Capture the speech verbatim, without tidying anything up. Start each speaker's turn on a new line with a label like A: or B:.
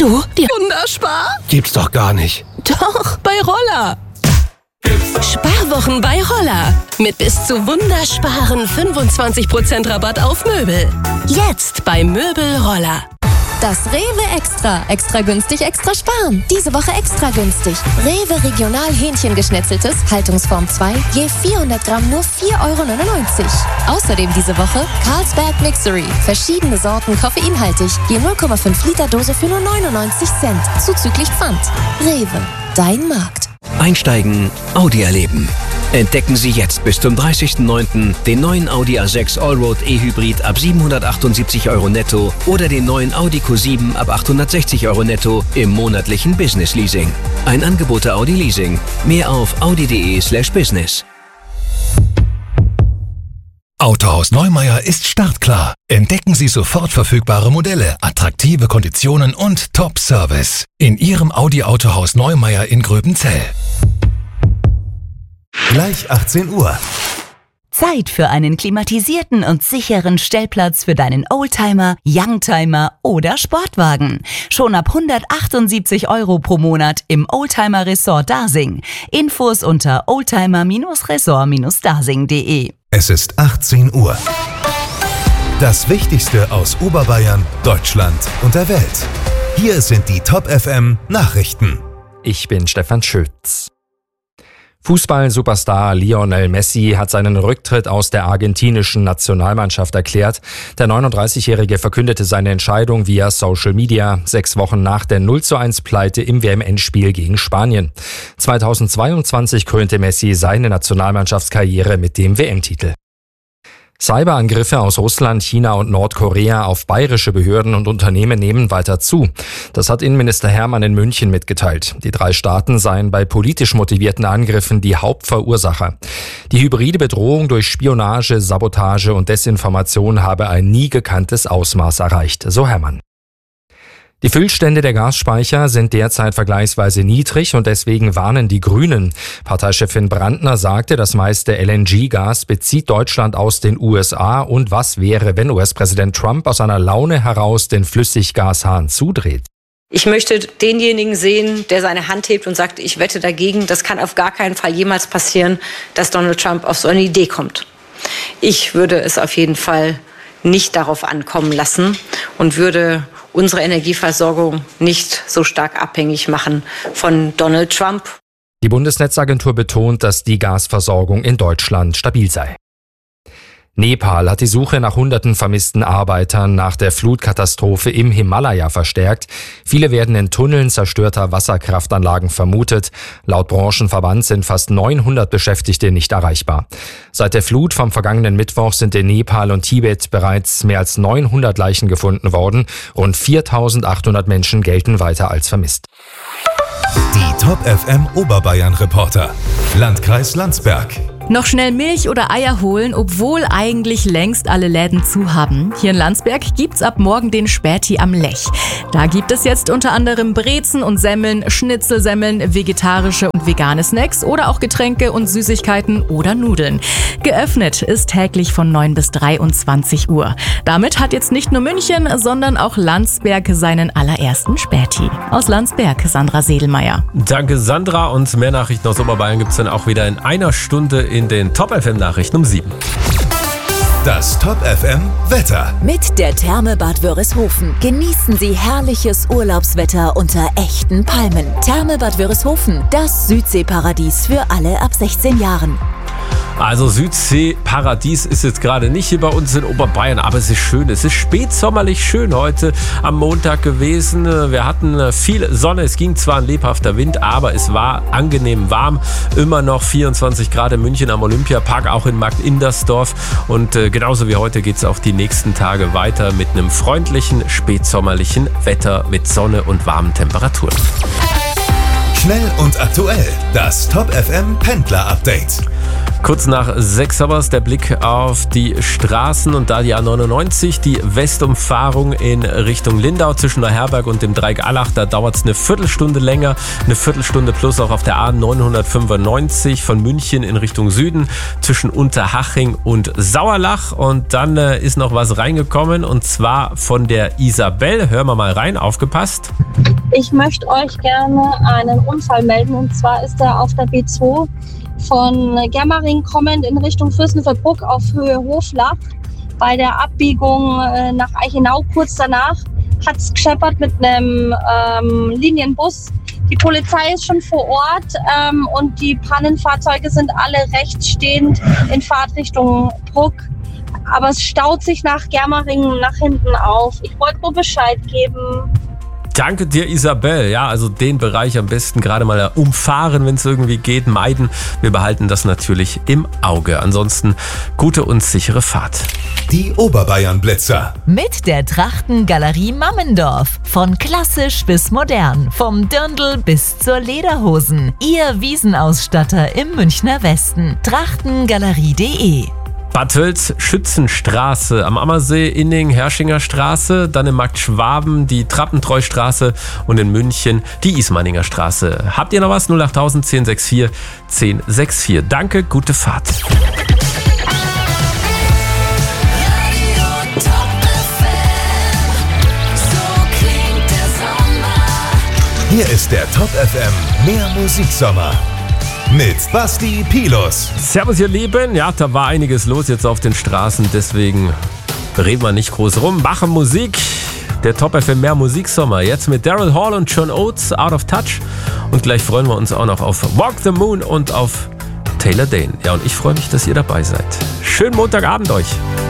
A: Du, die Wunderspar?
B: Gibt's doch gar nicht.
A: Doch, bei Roller. Sparwochen bei Roller. Mit bis zu Wundersparen fünfundzwanzig Prozent Rabatt auf Möbel. Jetzt bei Möbel Roller.
C: Das Rewe Extra. Extra günstig, extra sparen. Diese Woche extra günstig. Rewe Regional Hähnchengeschnetzeltes, Haltungsform zwei, je vierhundert Gramm nur vier Euro neunundneunzig. Außerdem diese Woche Carlsberg Mixery. Verschiedene Sorten koffeinhaltig, je null Komma fünf Liter Dose für nur neunundneunzig Cent. Zuzüglich Pfand. Rewe, dein Markt.
D: Einsteigen, Audi erleben. Entdecken Sie jetzt bis zum dreißigsten neunten den neuen Audi A sechs Allroad E-Hybrid ab siebenhundertachtundsiebzig Euro netto oder den neuen Audi Q sieben ab achthundertsechzig Euro netto im monatlichen Business Leasing. Ein Angebot der Audi Leasing. Mehr auf audi.de slash business.
E: Autohaus Neumeier ist startklar. Entdecken Sie sofort verfügbare Modelle, attraktive Konditionen und Top-Service in Ihrem Audi Autohaus Neumeier in Gröbenzell.
F: Gleich achtzehn Uhr.
G: Zeit für einen klimatisierten und sicheren Stellplatz für deinen Oldtimer, Youngtimer oder Sportwagen. Schon ab hundertachtundsiebzig Euro pro Monat im Oldtimer Resort Dasing. Infos unter oldtimer Resort Dasing punkt de.
F: Es ist achtzehn Uhr. Das Wichtigste aus Oberbayern, Deutschland und der Welt. Hier sind die Top F M Nachrichten.
H: Ich bin Stefan Schütz. Fußball-Superstar Lionel Messi hat seinen Rücktritt aus der argentinischen Nationalmannschaft erklärt. Der neununddreißigjährige verkündete seine Entscheidung via Social Media, sechs Wochen nach der null zu eins Pleite im W M-Endspiel gegen Spanien. zweitausendzweiundzwanzig krönte Messi seine Nationalmannschaftskarriere mit dem W M-Titel. Cyberangriffe aus Russland, China und Nordkorea auf bayerische Behörden und Unternehmen nehmen weiter zu. Das hat Innenminister Hermann in München mitgeteilt. Die drei Staaten seien bei politisch motivierten Angriffen die Hauptverursacher. Die hybride Bedrohung durch Spionage, Sabotage und Desinformation habe ein nie gekanntes Ausmaß erreicht, so Hermann. Die Füllstände der Gasspeicher sind derzeit vergleichsweise niedrig und deswegen warnen die Grünen. Parteichefin Brandner sagte, das meiste L N G-Gas bezieht Deutschland aus den U S A und was wäre, wenn U S-Präsident Trump aus einer Laune heraus den Flüssiggashahn zudreht?
I: Ich möchte denjenigen sehen, der seine Hand hebt und sagt, ich wette dagegen, das kann auf gar keinen Fall jemals passieren, dass Donald Trump auf so eine Idee kommt. Ich würde es auf jeden Fall nicht darauf ankommen lassen und würde unsere Energieversorgung nicht so stark abhängig machen von Donald Trump.
H: Die Bundesnetzagentur betont, dass die Gasversorgung in Deutschland stabil sei. Nepal hat die Suche nach hunderten vermissten Arbeitern nach der Flutkatastrophe im Himalaya verstärkt. Viele werden in Tunneln zerstörter Wasserkraftanlagen vermutet. Laut Branchenverband sind fast neunhundert Beschäftigte nicht erreichbar. Seit der Flut vom vergangenen Mittwoch sind in Nepal und Tibet bereits mehr als neunhundert Leichen gefunden worden. Rund viertausendachthundert Menschen gelten weiter als vermisst.
F: Die Top F M Oberbayern Reporter. Landkreis Landsberg.
J: Noch schnell Milch oder Eier holen, obwohl eigentlich längst alle Läden zu haben. Hier in Landsberg gibt's ab morgen den Späti am Lech. Da gibt es jetzt unter anderem Brezen und Semmeln, Schnitzelsemmeln, vegetarische und vegane Snacks oder auch Getränke und Süßigkeiten oder Nudeln. Geöffnet ist täglich von neun bis dreiundzwanzig Uhr. Damit hat jetzt nicht nur München, sondern auch Landsberg seinen allerersten Späti. Aus Landsberg, Sandra Sedelmeier.
K: Danke Sandra, und mehr Nachrichten aus Oberbayern gibt's dann auch wieder in einer Stunde in den Top F M Nachrichten um sieben.
F: Das Top F M Wetter.
G: Mit der Therme Bad Wörishofen genießen Sie herrliches Urlaubswetter unter echten Palmen. Therme Bad Wörishofen, das Südseeparadies für alle ab sechzehn Jahren.
K: Also Südsee-Paradies ist jetzt gerade nicht hier bei uns in Oberbayern, aber es ist schön. Es ist spätsommerlich schön heute am Montag gewesen. Wir hatten viel Sonne, es ging zwar ein lebhafter Wind, aber es war angenehm warm. Immer noch vierundzwanzig Grad in München am Olympiapark, auch in Markt Indersdorf. Und äh, genauso wie heute geht es auch die nächsten Tage weiter mit einem freundlichen, spätsommerlichen Wetter mit Sonne und warmen Temperaturen.
F: Schnell und aktuell, das Top F M Pendler Update.
K: Kurz nach sechs aber ist der Blick auf die Straßen und da die A neunundneunzig, die Westumfahrung in Richtung Lindau zwischen Neuherberg und dem Dreieck Allach, da dauert es eine Viertelstunde länger, eine Viertelstunde plus auch auf der A neunhundertfünfundneunzig von München in Richtung Süden zwischen Unterhaching und Sauerlach, und dann äh, ist noch was reingekommen und zwar von der Isabel. Hören wir mal rein, aufgepasst.
B: Ich möchte euch gerne einen Unfall melden, und zwar ist er auf der B zwei von Germering kommend in Richtung Fürstenfeldbruck auf Höhe Hoflach. Bei der Abbiegung äh, nach Eichenau kurz danach hat es gescheppert mit einem ähm, Linienbus. Die Polizei ist schon vor Ort ähm, und die Pannenfahrzeuge sind alle rechts stehend in Fahrtrichtung Bruck. Aber es staut sich nach Germering nach hinten auf. Ich wollte nur Bescheid geben.
K: Danke dir, Isabel. Ja, also den Bereich am besten gerade mal umfahren, wenn es irgendwie geht, meiden. Wir behalten das natürlich im Auge. Ansonsten gute und sichere Fahrt.
F: Die Oberbayern-Blitzer.
G: Mit der Trachtengalerie Mammendorf. Von klassisch bis modern. Vom Dirndl bis zur Lederhosen. Ihr Wiesenausstatter im Münchner Westen. Trachtengalerie punkt de.
K: Bad Tölz, Schützenstraße, am Ammersee, Inning, Herrschinger Straße, dann in Markt Schwaben die Trappentreustraße und in München die Ismaninger Straße. Habt ihr noch was? null acht null null eins sechs vier eins null sechs vier. Danke, gute Fahrt.
F: Hier ist der Top F M Mehr Musiksommer. Mit Basti Pilus.
K: Servus ihr Lieben, ja, da war einiges los jetzt auf den Straßen, deswegen reden wir nicht groß rum, machen Musik. Der Top F M Mehr Musiksommer, jetzt mit Daryl Hall und John Oates, Out of Touch. Und gleich freuen wir uns auch noch auf Walk the Moon und auf Taylor Dane. Ja, und ich freue mich, dass ihr dabei seid. Schönen Montagabend euch.